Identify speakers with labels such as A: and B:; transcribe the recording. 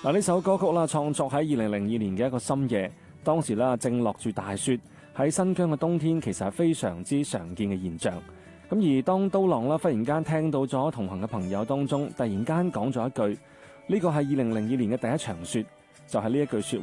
A: 嗱，呢首歌曲啦，創作喺2002年嘅一個深夜，當時啦正落住大雪，喺新疆嘅冬天其實係非常之常見嘅現象。咁而當刀郎啦忽然間聽到咗同行嘅朋友當中，突然間講咗一句，呢個係2002年嘅第一場雪，就係呢一句説